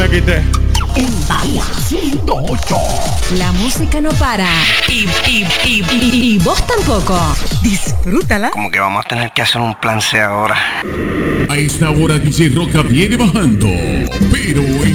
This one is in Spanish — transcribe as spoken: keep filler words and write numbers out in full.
me quité. En Bahía ciento ocho. La música no para. Y, y, y, y, y vos tampoco. Disfrútala. Como que vamos a tener que hacer un plan C ahora. A esta hora D J Roca viene bajando, pero